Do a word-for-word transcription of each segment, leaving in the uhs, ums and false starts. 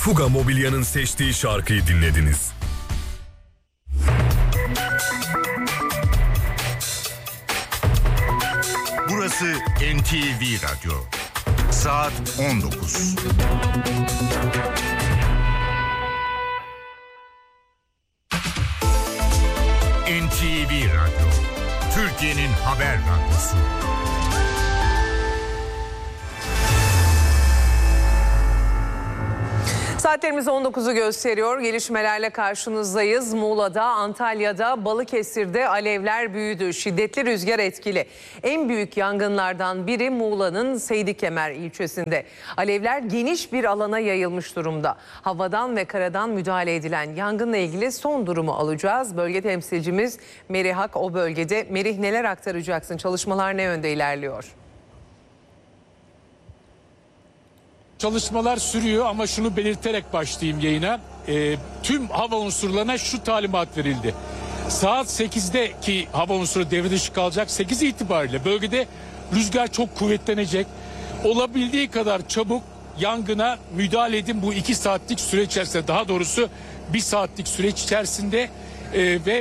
Fuga Mobilya'nın seçtiği şarkıyı dinlediniz. Burası N T V Radyo. Saat on dokuz. N T V Radyo, Türkiye'nin haber radyosu. Saatlerimiz on dokuzu gösteriyor. Gelişmelerle karşınızdayız. Muğla'da, Antalya'da, Balıkesir'de alevler büyüdü. Şiddetli rüzgar etkili. En büyük yangınlardan biri Muğla'nın Seydikemer ilçesinde. Alevler geniş bir alana yayılmış durumda. Havadan ve karadan müdahale edilen yangınla ilgili son durumu alacağız. Bölge temsilcimiz Merih Hak o bölgede. Merih, neler aktaracaksın? Çalışmalar ne yönde ilerliyor? Çalışmalar sürüyor ama şunu belirterek başlayayım yayına. E, tüm hava unsurlarına şu talimat verildi. Saat sekizde hava unsuru devre dışı kalacak. sekiz itibariyle bölgede rüzgar çok kuvvetlenecek. Olabildiği kadar çabuk yangına müdahale edin bu iki saatlik süre içerisinde. Daha doğrusu bir saatlik süreç içerisinde e, ve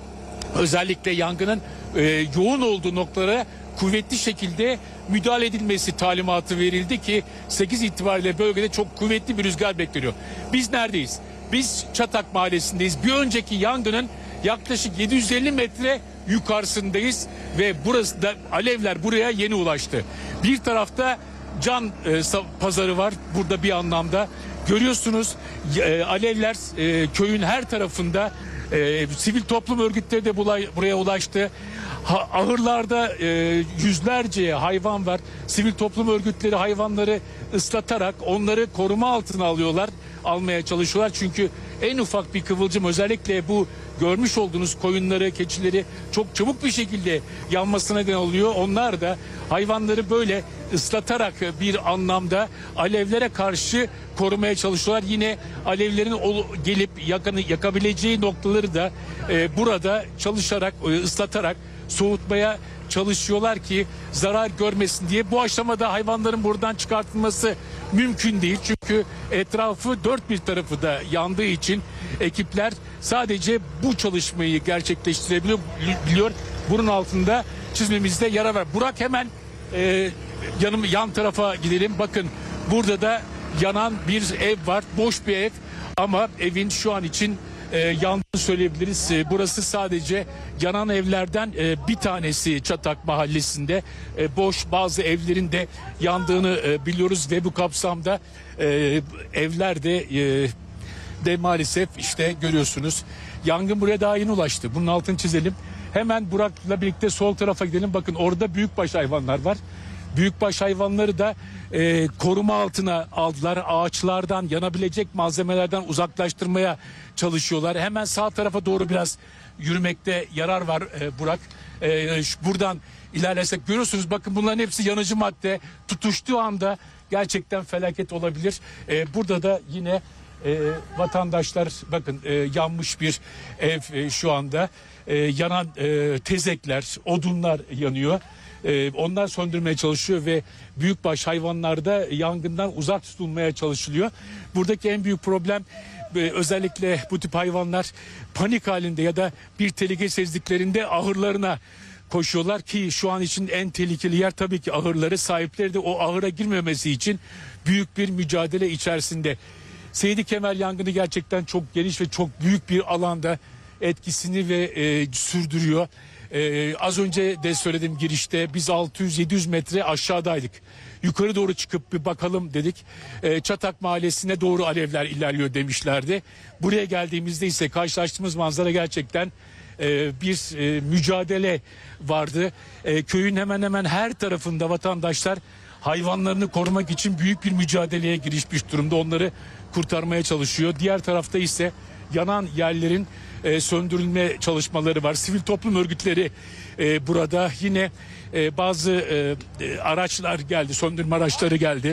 özellikle yangının e, yoğun olduğu noktalara kuvvetli şekilde müdahale edilmesi talimatı verildi ki sekiz itibariyle bölgede çok kuvvetli bir rüzgar bekleniyor. Biz neredeyiz? Biz Çatak Mahallesi'ndeyiz. Bir önceki yangının yaklaşık yedi yüz elli metre yukarısındayız ve burası da alevler buraya yeni ulaştı. Bir tarafta can e, pazarı var burada bir anlamda. Görüyorsunuz e, alevler e, köyün her tarafında. E, sivil toplum örgütleri de buraya ulaştı. Ha, ahırlarda e, yüzlerce hayvan var. Sivil toplum örgütleri hayvanları ıslatarak onları koruma altına alıyorlar, almaya çalışıyorlar. Çünkü en ufak bir kıvılcım, özellikle bu görmüş olduğunuz koyunları, keçileri çok çabuk bir şekilde yanmasına neden oluyor. Onlar da hayvanları böyle ıslatarak bir anlamda alevlere karşı korumaya çalışıyorlar. Yine alevlerin gelip yakanı, yakabileceği noktaları da e, burada çalışarak, e, ıslatarak soğutmaya çalışıyorlar ki zarar görmesin diye. Bu aşamada hayvanların buradan çıkartılması mümkün değil. Çünkü etrafı dört bir tarafı da yandığı için ekipler sadece bu çalışmayı gerçekleştirebiliyor. Biliyor. Bunun altında çizmemizde yarar var. Burak, hemen e, yanım yan tarafa gidelim. Bakın burada da yanan bir ev var. Boş bir ev ama evin şu an için e, yandığını söyleyebiliriz. E, burası sadece yanan evlerden e, bir tanesi Çatak Mahallesi'nde. E, boş bazı evlerin de yandığını e, biliyoruz ve bu kapsamda e, evler de e, de maalesef işte görüyorsunuz. Yangın buraya daha yeni ulaştı. Bunun altını çizelim. Hemen Burak'la birlikte sol tarafa gidelim. Bakın orada büyükbaş hayvanlar var. Büyükbaş hayvanları da e, koruma altına aldılar. Ağaçlardan, yanabilecek malzemelerden uzaklaştırmaya çalışıyorlar. Hemen sağ tarafa doğru biraz yürümekte yarar var e, Burak. E, şu, buradan ilerlesek görüyorsunuz, bakın bunların hepsi yanıcı madde. Tutuştuğu anda gerçekten felaket olabilir. E, burada da yine e, vatandaşlar, bakın e, yanmış bir ev e, şu anda. E, yanan e, tezekler, odunlar yanıyor. Ee, onlar söndürmeye çalışıyor ve büyükbaş hayvanlarda yangından uzak tutulmaya çalışılıyor. Buradaki en büyük problem e, özellikle bu tip hayvanlar panik halinde ya da bir tehlike sezdiklerinde ahırlarına koşuyorlar ki şu an için en tehlikeli yer tabii ki ahırları. Sahipleri de o ahıra girmemesi için büyük bir mücadele içerisinde. Seydikemer yangını gerçekten çok geniş ve çok büyük bir alanda etkisini ve e, sürdürüyor. Ee, az önce de söyledim girişte, biz altı yüz yedi yüz metre aşağıdaydık. Yukarı doğru çıkıp bir bakalım dedik. Ee, Çatak Mahallesi'ne doğru alevler ilerliyor demişlerdi. Buraya geldiğimizde ise karşılaştığımız manzara gerçekten e, bir e, mücadele vardı. E, köyün hemen hemen her tarafında vatandaşlar hayvanlarını korumak için büyük bir mücadeleye girişmiş durumda. Onları kurtarmaya çalışıyor. Diğer tarafta ise yanan yerlerin e, söndürülme çalışmaları var. Sivil toplum örgütleri e, burada, yine e, bazı e, e, araçlar geldi, söndürme araçları geldi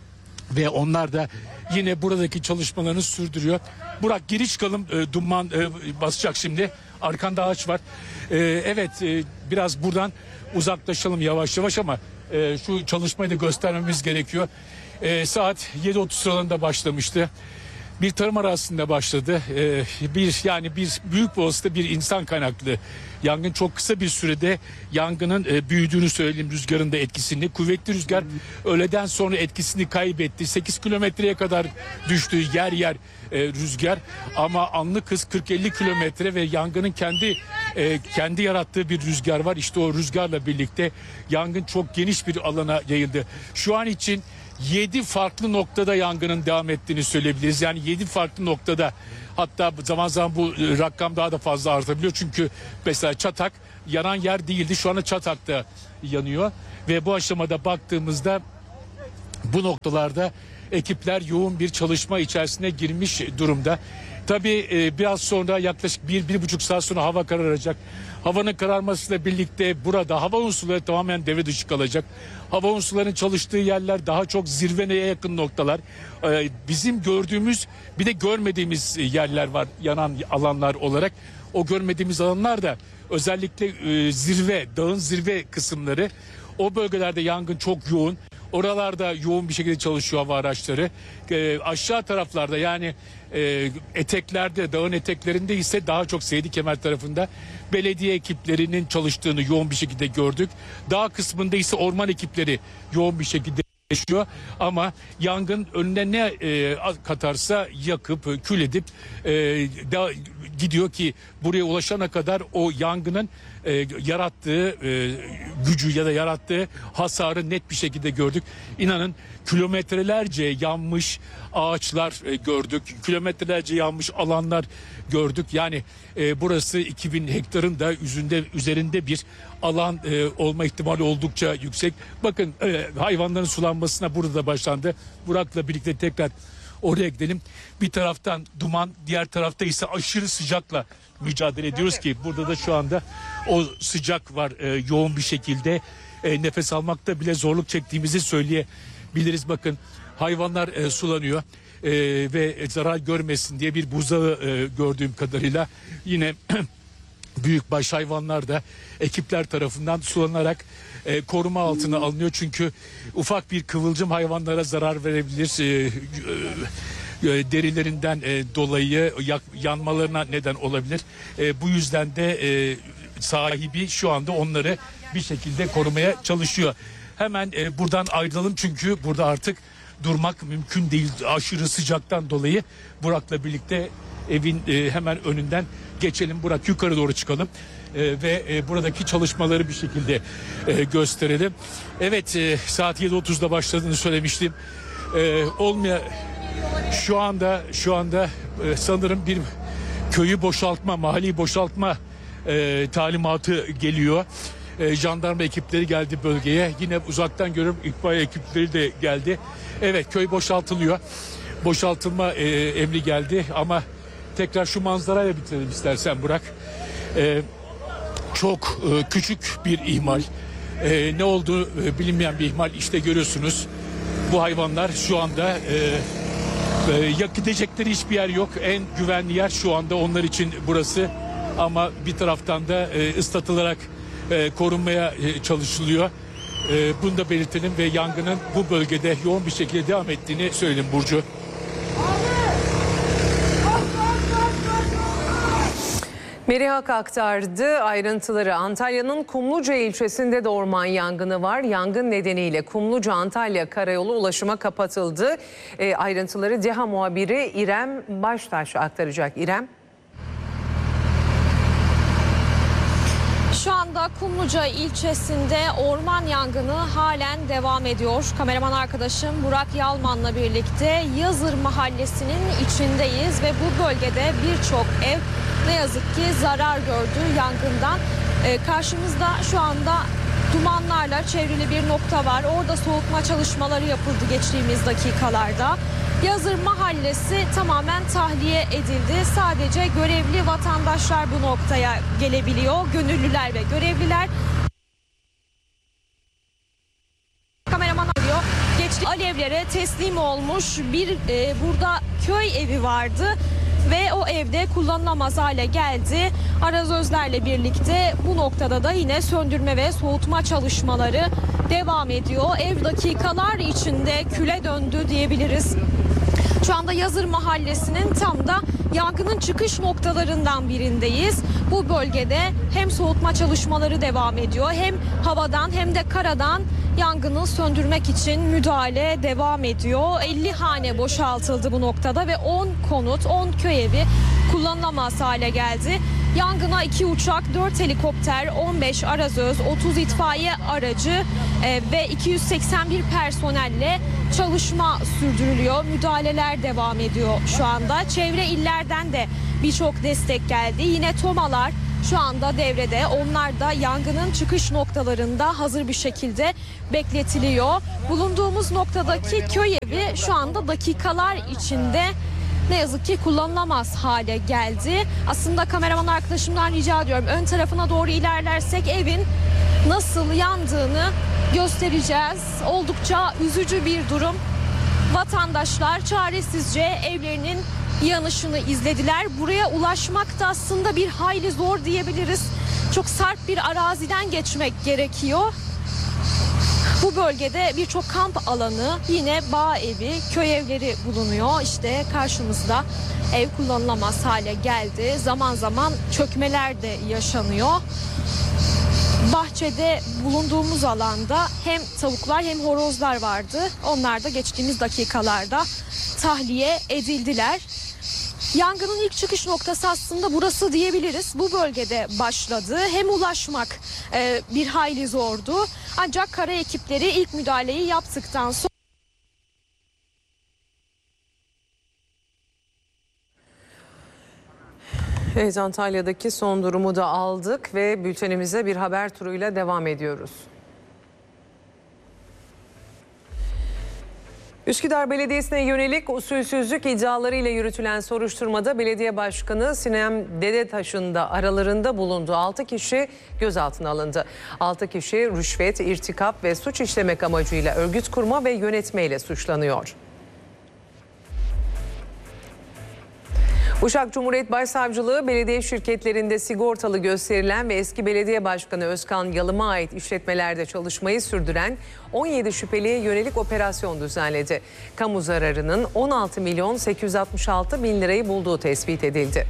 ve onlar da yine buradaki çalışmalarını sürdürüyor. Burak, geri çıkalım, e, duman e, basacak şimdi. Arkanda ağaç var. E, evet, e, biraz buradan uzaklaşalım yavaş yavaş ama e, şu çalışmayı da göstermemiz gerekiyor. E, saat yedi otuz sıralarında başlamıştı. bir tarım arazisinde başladı. Ee, bir yani bir büyük bir olasılıkla bir insan kaynaklı yangın, çok kısa bir sürede yangının e, büyüdüğünü söyleyeyim, rüzgarın da etkisini. Kuvvetli rüzgar öğleden sonra etkisini kaybetti. sekiz kilometreye kadar düştü yer yer e, rüzgar, ama anlık hız kırk elli kilometre ve yangının kendi e, kendi yarattığı bir rüzgar var. İşte o rüzgarla birlikte yangın çok geniş bir alana yayıldı. Şu an için yedi farklı noktada yangının devam ettiğini söyleyebiliriz. Yani yedi farklı noktada, hatta zaman zaman bu rakam daha da fazla artabiliyor. Çünkü mesela Çatak yanan yer değildi. Şu anda Çatak'ta yanıyor ve bu aşamada baktığımızda bu noktalarda ekipler yoğun bir çalışma içerisine girmiş durumda. Tabii e, biraz sonra, yaklaşık bir, bir buçuk saat sonra hava kararacak. Havanın kararmasıyla birlikte burada hava unsurları tamamen devre dışı kalacak. Hava unsurlarının çalıştığı yerler daha çok zirveye yakın noktalar. Ee, bizim gördüğümüz, bir de görmediğimiz yerler var yanan alanlar olarak. O görmediğimiz alanlar da özellikle e, zirve, dağın zirve kısımları. O bölgelerde yangın çok yoğun. Oralarda yoğun bir şekilde çalışıyor hava araçları. E, aşağı taraflarda, yani e, eteklerde, dağın eteklerinde ise daha çok Seydikemer tarafında belediye ekiplerinin çalıştığını yoğun bir şekilde gördük. Dağ kısmında ise orman ekipleri yoğun bir şekilde yaşıyor, ama yangın önüne ne e, katarsa yakıp kül edip e, da, gidiyor ki buraya ulaşana kadar o yangının e, yarattığı e, gücü ya da yarattığı hasarı net bir şekilde gördük. İnanın kilometrelerce yanmış ağaçlar e, gördük, kilometrelerce yanmış alanlar gördük. Yani e, burası iki bin hektarın da üzerinde, üzerinde bir alan e, olma ihtimali oldukça yüksek. Bakın e, hayvanların sulanmasına burada da başlandı. Burak'la birlikte tekrar oraya gidelim. Bir taraftan duman, diğer tarafta ise aşırı sıcakla mücadele ediyoruz ki burada da şu anda o sıcak var e, yoğun bir şekilde. E, nefes almakta bile zorluk çektiğimizi söyleyebiliriz. Bakın hayvanlar e, sulanıyor e, ve zarar görmesin diye bir buzağı e, gördüğüm kadarıyla yine büyükbaş hayvanlar da ekipler tarafından sulanarak e, koruma altına alınıyor. Çünkü ufak bir kıvılcım hayvanlara zarar verebilir. E, e, derilerinden e, dolayı yak, yanmalarına neden olabilir. E, bu yüzden de e, sahibi şu anda onları bir şekilde korumaya çalışıyor. Hemen e, buradan ayrılalım, çünkü burada artık durmak mümkün değil. Aşırı sıcaktan dolayı Burak'la birlikte evin e, hemen önünden geçelim. Burak, yukarı doğru çıkalım e, ve e, buradaki çalışmaları bir şekilde e, gösterelim. Evet, e, saat yedi otuzda başladığını söylemiştim. E, olmaya şu anda şu anda e, sanırım bir köyü boşaltma, mahalleyi boşaltma e, talimatı geliyor. E, jandarma ekipleri geldi bölgeye. Yine uzaktan görüyorum itfaiye ekipleri de geldi. Evet, köy boşaltılıyor. Boşaltılma e, emri geldi, ama tekrar şu manzarayla bitirelim istersen Burak. E, çok e, küçük bir ihmal. E, ne olduğu e, bilinmeyen bir ihmal. İşte görüyorsunuz, bu hayvanlar şu anda e, e, yak gidecekleri hiçbir yer yok. En güvenli yer şu anda onlar için burası. Ama bir taraftan da e, ıslatılarak e, korunmaya e, çalışılıyor. E, bunu da belirtelim ve yangının bu bölgede yoğun bir şekilde devam ettiğini söyleyelim Burcu. Meriha aktardı ayrıntıları. Antalya'nın Kumluca ilçesinde de orman yangını var. Yangın nedeniyle Kumluca-Antalya karayolu ulaşıma kapatıldı. E, ayrıntıları DİHA muhabiri İrem Baştaş aktaracak. İrem. Şu anda Kumluca ilçesinde orman yangını halen devam ediyor. Kameraman arkadaşım Burak Yalman'la birlikte Yazır Mahallesi'nin içindeyiz ve bu bölgede birçok ev ne yazık ki zarar gördü yangından. Ee, karşımızda şu anda dumanlarla çevrili bir nokta var. Orada soğutma çalışmaları yapıldı geçtiğimiz dakikalarda. Yazır Mahallesi tamamen tahliye edildi. Sadece görevli vatandaşlar bu noktaya gelebiliyor. Gönüllüler ve görevliler. Kameraman arıyor. Geçti alevlere teslim olmuş bir e, burada köy evi vardı. Ve o evde kullanılamaz hale geldi. Arazözlerle birlikte bu noktada da yine söndürme ve soğutma çalışmaları devam ediyor. Ev dakikalar içinde küle döndü diyebiliriz. Şu anda Yazır Mahallesi'nin tam da yangının çıkış noktalarından birindeyiz. Bu bölgede hem soğutma çalışmaları devam ediyor, hem havadan hem de karadan yangını söndürmek için müdahale devam ediyor. elli hane boşaltıldı bu noktada ve on konut, on köy evi kullanılamaz hale geldi. Yangına iki uçak, dört helikopter, on beş arazöz, otuz itfaiye aracı e, ve iki yüz seksen bir personelle çalışma sürdürülüyor. Müdahaleler devam ediyor şu anda. Çevre illerden de birçok destek geldi. Yine TOMA'lar şu anda devrede. Onlar da yangının çıkış noktalarında hazır bir şekilde bekletiliyor. Bulunduğumuz noktadaki köy evi şu anda dakikalar içinde ne yazık ki kullanılamaz hale geldi. Aslında kameraman arkadaşımdan rica ediyorum, ön tarafına doğru ilerlersek evin nasıl yandığını göstereceğiz. Oldukça üzücü bir durum. Vatandaşlar çaresizce evlerinin yanışını izlediler. Buraya ulaşmak da aslında bir hayli zor diyebiliriz. Çok sert bir araziden geçmek gerekiyor. Bu bölgede birçok kamp alanı, yine bağ evi, köy evleri bulunuyor. İşte karşımızda ev kullanılamaz hale geldi. Zaman zaman çökmeler de yaşanıyor. Bahçede bulunduğumuz alanda hem tavuklar hem horozlar vardı. Onlar da geçtiğimiz dakikalarda tahliye edildiler. Yangının ilk çıkış noktası aslında burası diyebiliriz. Bu bölgede başladı. Hem ulaşmak e, bir hayli zordu. Ancak kara ekipleri ilk müdahaleyi yaptıktan sonra... Evet, Antalya'daki son durumu da aldık ve bültenimize bir haber turuyla devam ediyoruz. Üsküdar Belediyesi'ne yönelik usulsüzlük iddialarıyla yürütülen soruşturmada belediye başkanı Sinem Dedetaş'ın da aralarında bulunduğu altı kişi gözaltına alındı. altı kişi rüşvet, irtikap ve suç işlemek amacıyla örgüt kurma ve yönetmeyle suçlanıyor. Uşak Cumhuriyet Başsavcılığı belediye şirketlerinde sigortalı gösterilen ve eski belediye başkanı Özkan Yalım'a ait işletmelerde çalışmayı sürdüren on yedi şüpheliye yönelik operasyon düzenledi. Kamu zararının on altı milyon sekiz yüz altmış altı bin lirayı bulduğu tespit edildi.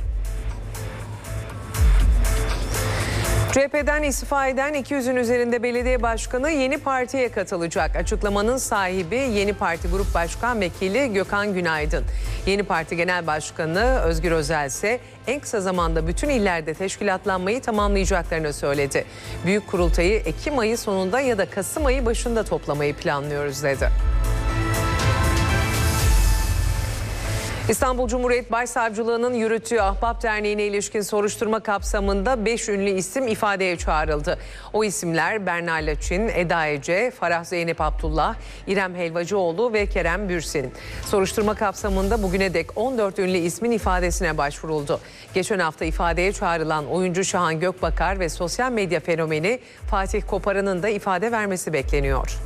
C H P'den istifa eden iki yüzün üzerinde belediye başkanı yeni partiye katılacak. Açıklamanın sahibi Yeni Parti Grup Başkan Vekili Gökhan Günaydın. Yeni Parti Genel Başkanı Özgür Özel ise en kısa zamanda bütün illerde teşkilatlanmayı tamamlayacaklarını söyledi. Büyük kurultayı Ekim ayı sonunda ya da Kasım ayı başında toplamayı planlıyoruz dedi. İstanbul Cumhuriyet Başsavcılığı'nın yürüttüğü Ahbap Derneği'ne ilişkin soruşturma kapsamında beş ünlü isim ifadeye çağrıldı. O isimler Berna Laçin, Eda Ece, Farah Zeynep Abdullah, İrem Helvacıoğlu ve Kerem Bürsin. Soruşturma kapsamında bugüne dek on dört ünlü ismin ifadesine başvuruldu. Geçen hafta ifadeye çağrılan oyuncu Şahan Gökbakar ve sosyal medya fenomeni Fatih Koparan'ın da ifade vermesi bekleniyor.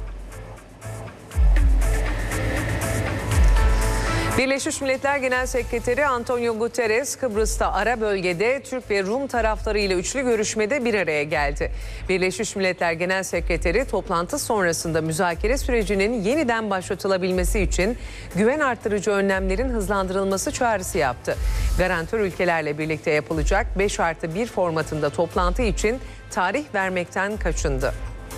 Birleşmiş Milletler Genel Sekreteri Antonio Guterres, Kıbrıs'ta ara bölgede Türk ve Rum taraflarıyla üçlü görüşmede bir araya geldi. Birleşmiş Milletler Genel Sekreteri toplantı sonrasında müzakere sürecinin yeniden başlatılabilmesi için güven artırıcı önlemlerin hızlandırılması çağrısı yaptı. Garantör ülkelerle birlikte yapılacak beş artı bir formatında toplantı için tarih vermekten kaçındı.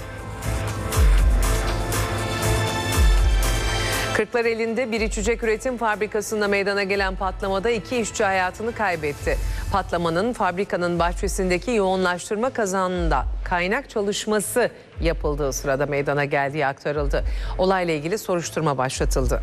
Kırklareli'nde bir içecek üretim fabrikasında meydana gelen patlamada iki işçi hayatını kaybetti. Patlamanın fabrikanın bahçesindeki yoğunlaştırma kazanında kaynak çalışması yapıldığı sırada meydana geldiği aktarıldı. Olayla ilgili soruşturma başlatıldı.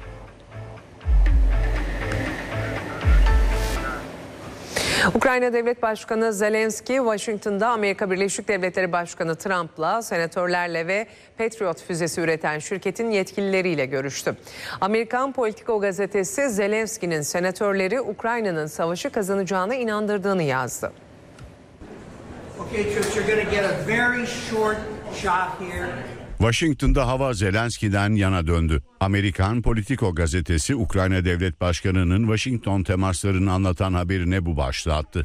Ukrayna Devlet Başkanı Zelenski, Washington'da Amerika Birleşik Devletleri Başkanı Trump'la, senatörlerle ve Patriot füzesi üreten şirketin yetkilileriyle görüştü. Amerikan Politico gazetesi Zelenski'nin senatörleri Ukrayna'nın savaşı kazanacağına inandırdığını yazdı. Washington'da hava Zelenski'den yana döndü. Amerikan Politico gazetesi Ukrayna Devlet Başkanı'nın Washington temaslarını anlatan haberine bu başlığı attı.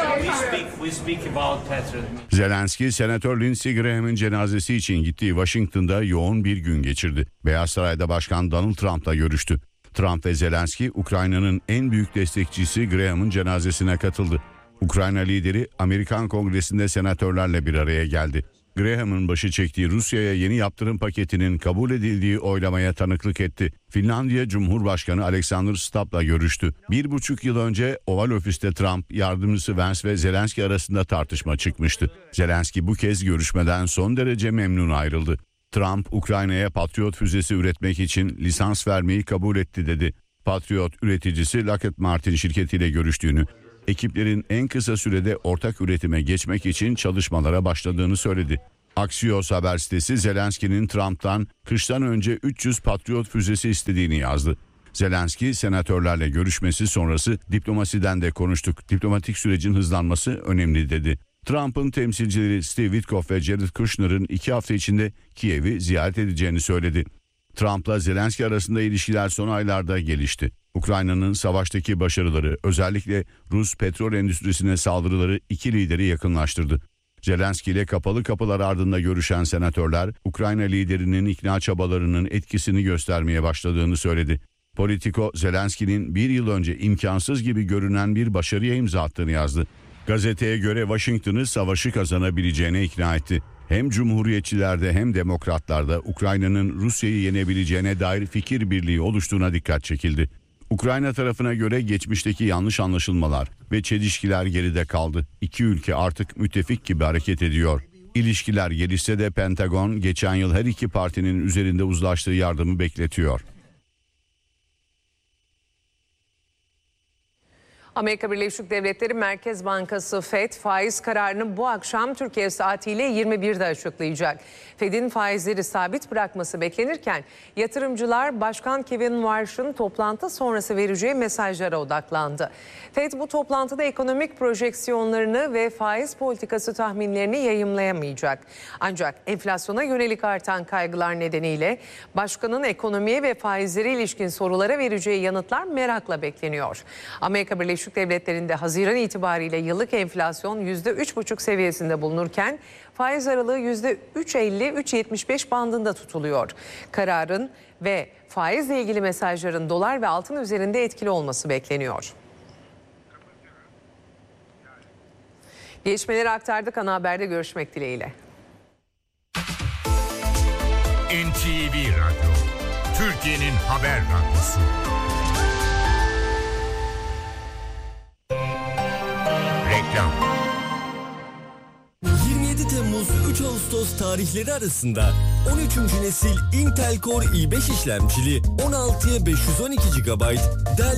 Zelenski, Senatör Lindsey Graham'ın cenazesi için gittiği Washington'da yoğun bir gün geçirdi. Beyaz Saray'da Başkan Donald Trump'la görüştü. Trump ve Zelenski Ukrayna'nın en büyük destekçisi Graham'ın cenazesine katıldı. Ukrayna lideri Amerikan Kongresi'nde senatörlerle bir araya geldi. Graham'ın başı çektiği Rusya'ya yeni yaptırım paketinin kabul edildiği oylamaya tanıklık etti. Finlandiya Cumhurbaşkanı Alexander Stubb'la görüştü. Bir buçuk yıl önce Oval Ofis'te Trump, yardımcısı Vance ve Zelenski arasında tartışma çıkmıştı. Zelenski bu kez görüşmeden son derece memnun ayrıldı. Trump, Ukrayna'ya Patriot füzesi üretmek için lisans vermeyi kabul etti dedi. Patriot üreticisi Lockheed Martin şirketiyle görüştüğünü, ekiplerin en kısa sürede ortak üretime geçmek için çalışmalara başladığını söyledi. Axios haber sitesi Zelenski'nin Trump'tan kıştan önce üç yüz Patriot füzesi istediğini yazdı. Zelenski, senatörlerle görüşmesi sonrası diplomasiden de konuştuk. Diplomatik sürecin hızlanması önemli dedi. Trump'ın temsilcileri Steve Witkoff ve Jared Kushner'ın iki hafta içinde Kiev'i ziyaret edeceğini söyledi. Trump'la Zelenski arasında ilişkiler son aylarda gelişti. Ukrayna'nın savaştaki başarıları, özellikle Rus petrol endüstrisine saldırıları iki lideri yakınlaştırdı. Zelenski ile kapalı kapılar ardında görüşen senatörler, Ukrayna liderinin ikna çabalarının etkisini göstermeye başladığını söyledi. Politico, Zelenski'nin bir yıl önce imkansız gibi görünen bir başarıya imza attığını yazdı. Gazeteye göre Washington'ı savaşı kazanabileceğine ikna etti. Hem Cumhuriyetçilerde hem Demokratlarda Ukrayna'nın Rusya'yı yenebileceğine dair fikir birliği oluştuğuna dikkat çekildi. Ukrayna tarafına göre geçmişteki yanlış anlaşılmalar ve çelişkiler geride kaldı. İki ülke artık müttefik gibi hareket ediyor. İlişkiler gelişse de Pentagon geçen yıl her iki partinin üzerinde uzlaştığı yardımı bekletiyor. Amerika Birleşik Devletleri Merkez Bankası Fed faiz kararını bu akşam Türkiye saatiyle yirmi birde açıklayacak. Fed'in faizleri sabit bırakması beklenirken yatırımcılar Başkan Kevin Warsh'ın toplantı sonrası vereceği mesajlara odaklandı. Fed bu toplantıda ekonomik projeksiyonlarını ve faiz politikası tahminlerini yayımlayamayacak. Ancak enflasyona yönelik artan kaygılar nedeniyle başkanın ekonomiye ve faizlere ilişkin sorulara vereceği yanıtlar merakla bekleniyor. Amerika Birleşik Devletleri'nde Haziran itibariyle yıllık enflasyon yüzde üç buçuk seviyesinde bulunurken faiz aralığı yüzde üç elli üç yetmiş beş bandında tutuluyor. Kararın ve faizle ilgili mesajların dolar ve altın üzerinde etkili olması bekleniyor. Gelişmeleri aktardık. Ana Haber'de görüşmek dileğiyle. N T V Radyo, Türkiye'nin haber radyosu. Reklam. yirmi yedi Temmuz üç Ağustos tarihleri arasında on üçüncü nesil Intel Core i beş işlemcili on altıya beş yüz on iki gigabayt Dell